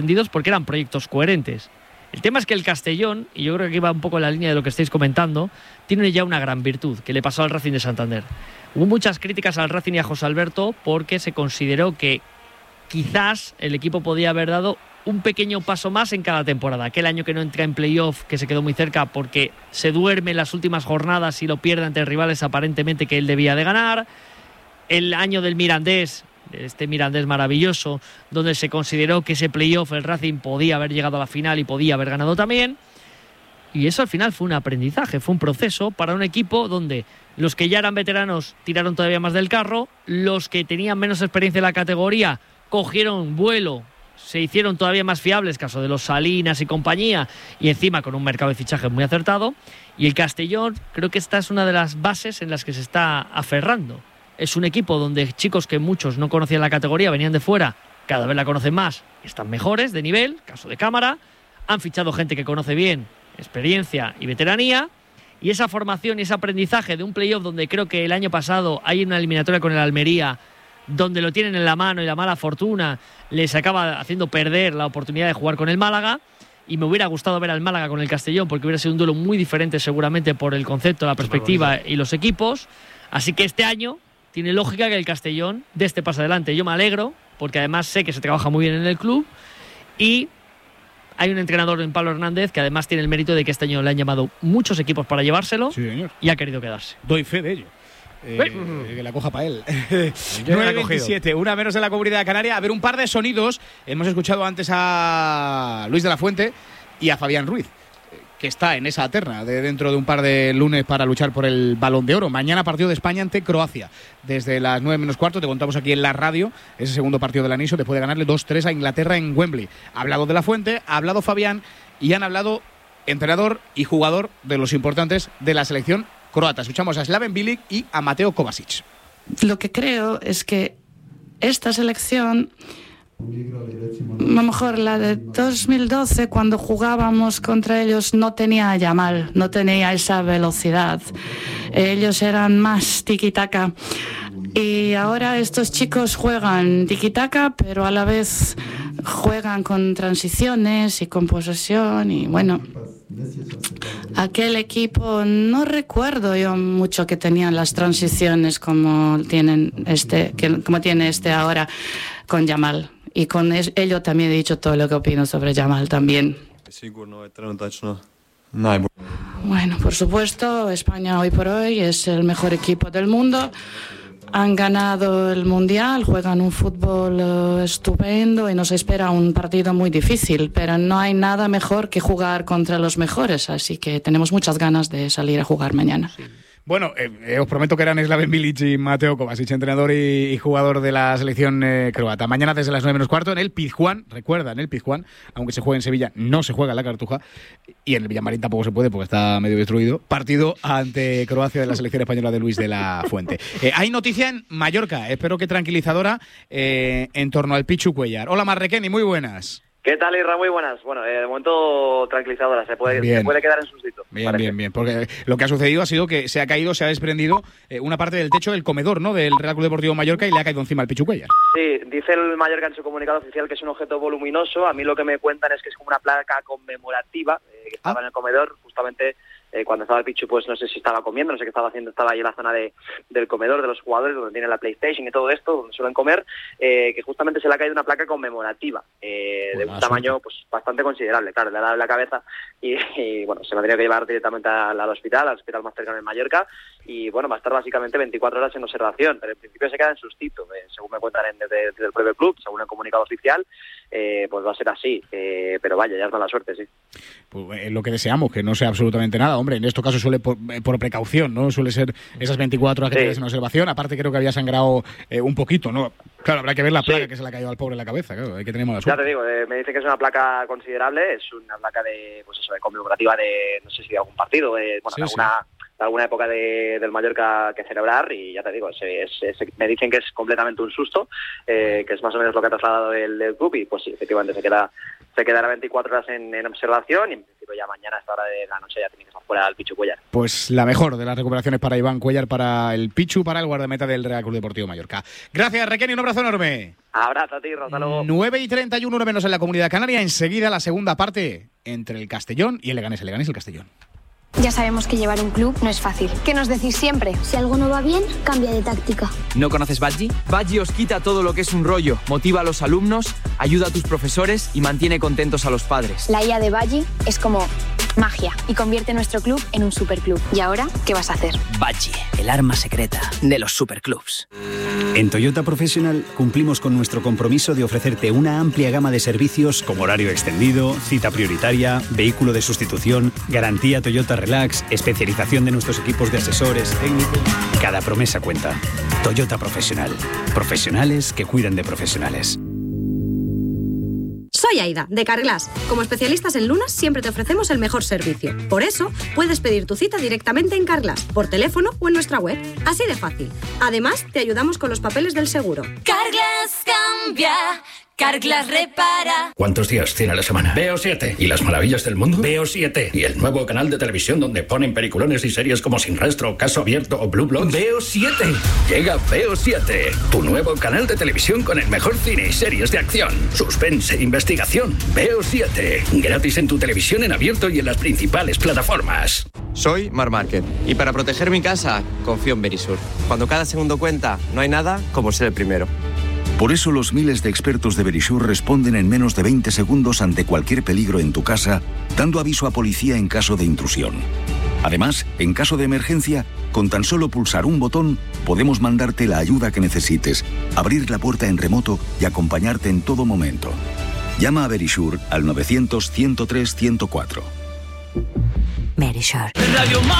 porque eran proyectos coherentes. El tema es que el Castellón, y yo creo que aquí va un poco en la línea de lo que estáis comentando, tiene ya una gran virtud que le pasó al Racing de Santander. Hubo muchas críticas al Racing y a José Alberto porque se consideró que quizás el equipo podía haber dado un pequeño paso más en cada temporada. Aquel año que no entra en playoff, que se quedó muy cerca porque se duerme en las últimas jornadas y lo pierde ante rivales aparentemente que él debía de ganar. El año del Mirandés, este Mirandés maravilloso, donde se consideró que ese playoff el Racing podía haber llegado a la final y podía haber ganado también. Y eso al final fue un aprendizaje, fue un proceso para un equipo donde los que ya eran veteranos tiraron todavía más del carro, los que tenían menos experiencia en la categoría cogieron vuelo, se hicieron todavía más fiables, caso de los Salinas y compañía, y encima con un mercado de fichajes muy acertado. Y el Castellón, creo que esta es una de las bases en las que se está aferrando. Es un equipo donde chicos que muchos no conocían la categoría, venían de fuera, cada vez la conocen más, están mejores de nivel, caso de Cámara, han fichado gente que conoce bien experiencia y veteranía, y esa formación y ese aprendizaje de un playoff donde creo que el año pasado hay una eliminatoria con el Almería, donde lo tienen en la mano y la mala fortuna les acaba haciendo perder la oportunidad de jugar con el Málaga, y me hubiera gustado ver al Málaga con el Castellón porque hubiera sido un duelo muy diferente seguramente por el concepto, la perspectiva y los equipos. Así que este año tiene lógica que el Castellón dé este paso adelante. Yo me alegro porque además sé que se trabaja muy bien en el club y hay un entrenador en Pablo Hernández que además tiene el mérito de que este año le han llamado muchos equipos para llevárselo, sí, señor, y ha querido quedarse. Doy fe de ello. Que la coja para él. 9:27, una menos en la Comunidad Canaria. A ver, un par de sonidos. Hemos escuchado antes a Luis de la Fuente y a Fabián Ruiz, que está en esa terna de dentro de un par de lunes para luchar por el Balón de Oro. Mañana partido de España ante Croacia. Desde las 9 menos cuarto te contamos aquí en la radio ese segundo partido del anillo después de ganarle 2-3 a Inglaterra en Wembley. Ha hablado de la Fuente, ha hablado Fabián y han hablado entrenador y jugador de los importantes de la selección croata. Escuchamos a Slaven Bilic y a Mateo Kovacic. Lo que creo es que esta selección, a lo mejor la de 2012, cuando jugábamos contra ellos, no tenía a Yamal, no tenía esa velocidad. Ellos eran más tiki-taka. Y ahora estos chicos juegan tiki-taka, pero a la vez juegan con transiciones y con posesión. Y bueno, aquel equipo no recuerdo yo mucho que tenían las transiciones como tiene este ahora con Yamal. Y con ello también he dicho todo lo que opino sobre Yamal también. Bueno, por supuesto, España hoy por hoy es el mejor equipo del mundo. Han ganado el Mundial, juegan un fútbol estupendo y nos espera un partido muy difícil, pero no hay nada mejor que jugar contra los mejores, así que tenemos muchas ganas de salir a jugar mañana. Bueno, os prometo que eran Slaven Bilic y Mateo Kovacic, entrenador y jugador de la selección croata. Mañana desde las 9 menos cuarto en el Pizjuán, recuerda, en el Pizjuán, aunque se juegue en Sevilla, no se juega en la Cartuja, y en el Villamarín tampoco se puede porque está medio destruido. Partido ante Croacia de la selección española de Luis de la Fuente. Hay noticia en Mallorca, espero que tranquilizadora, en torno al Pichu Cuéllar. Hola Marrequeni, muy buenas. ¿Qué tal, Isra? Muy buenas. Bueno, de momento tranquilizadora, se puede quedar en su sitio. Bien, porque lo que ha sucedido ha sido que se ha desprendido una parte del techo del comedor, ¿no?, del Real Club Deportivo Mallorca y le ha caído encima al Pichu Cuéllar. Sí, dice el Mallorca en su comunicado oficial que es un objeto voluminoso. A mí lo que me cuentan es que es como una placa conmemorativa que estaba en el comedor, justamente cuando estaba el Pichu, pues no sé si estaba comiendo, no sé qué estaba haciendo, estaba ahí en la zona del comedor de los jugadores, donde tienen la PlayStation y todo esto, donde suelen comer, que justamente se le ha caído una placa conmemorativa, de un tamaño pues bastante considerable, claro, le ha dado en la cabeza y bueno, se lo ha tenido que llevar directamente al hospital más cercano en Mallorca, y bueno, va a estar básicamente 24 horas en observación, pero en principio se queda en sustito, según me cuentan desde el propio club, según el comunicado oficial, pues va a ser así, pero vaya, ya es mala suerte, sí. Pues lo que deseamos, que no sea absolutamente nada. Hombre, en estos casos suele por precaución, ¿no? Suele ser esas 24 horas que tienes en observación. Aparte creo que había sangrado un poquito, ¿no? Claro, habrá que ver la placa que se le ha caído al pobre en la cabeza, claro, hay que tener mala suerte. Ya te digo, me dicen que es una placa considerable, es una placa de conmemorativa de, no sé si de algún partido, de alguna época del Mallorca que celebrar, y ya te digo, me dicen que es completamente un susto, que es más o menos lo que ha trasladado el club, y pues sí, efectivamente se quedará 24 horas en observación, y en principio que ya mañana a esta hora de la noche ya tiene que estar fuera el Pichu Cuéllar. Pues la mejor de las recuperaciones para Iván Cuéllar, para el Pichu, para el guardameta del Real Club Deportivo Mallorca. Gracias, Requeni, un abrazo enorme. Abrazo a ti, hasta luego. 9:31, 1 menos en la Comunidad Canaria. Enseguida la segunda parte entre el Castellón y el Leganés. El Leganés y el Castellón. Ya sabemos que llevar un club no es fácil. ¿Qué nos decís siempre? Si algo no va bien, cambia de táctica. ¿No conoces Badgie? Badgie os quita todo lo que es un rollo, motiva a los alumnos, ayuda a tus profesores y mantiene contentos a los padres. La IA de Badgie es como magia y convierte nuestro club en un superclub. ¿Y ahora qué vas a hacer? Badgie, el arma secreta de los superclubs. En Toyota Professional cumplimos con nuestro compromiso de ofrecerte una amplia gama de servicios como horario extendido, cita prioritaria, vehículo de sustitución, garantía Toyota Relax, especialización de nuestros equipos de asesores técnicos. Cada promesa cuenta. Toyota Professional. Profesionales que cuidan de profesionales. Soy Aida, de Carglass. Como especialistas en lunas siempre te ofrecemos el mejor servicio. Por eso, puedes pedir tu cita directamente en Carglass, por teléfono o en nuestra web. Así de fácil. Además, te ayudamos con los papeles del seguro. Carglass cambia. Carglass repara. ¿Cuántos días tiene la semana? Veo 7. ¿Y las maravillas del mundo? Veo 7. ¿Y el nuevo canal de televisión donde ponen peliculones y series como Sin Rastro, Caso Abierto o Blue Bloods? Veo 7. Llega Veo 7, tu nuevo canal de televisión con el mejor cine y series de acción, suspense, investigación. Veo 7. Gratis en tu televisión en abierto y en las principales plataformas. Soy Mar Márquez y para proteger mi casa confío en Verisur. Cuando cada segundo cuenta, no hay nada como ser el primero. Por eso los miles de expertos de Verisur responden en menos de 20 segundos ante cualquier peligro en tu casa, dando aviso a policía en caso de intrusión. Además, en caso de emergencia, con tan solo pulsar un botón, podemos mandarte la ayuda que necesites, abrir la puerta en remoto y acompañarte en todo momento. Llama a Verisur al 900 103 104. Verisur.